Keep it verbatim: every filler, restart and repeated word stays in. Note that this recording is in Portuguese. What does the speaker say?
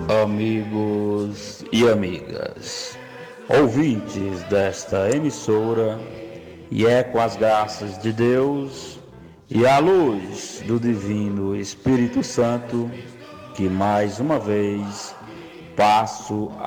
Amigos e amigas, ouvintes desta emissora, e é com as graças de Deus e a luz do Divino Espírito Santo que mais uma vez passo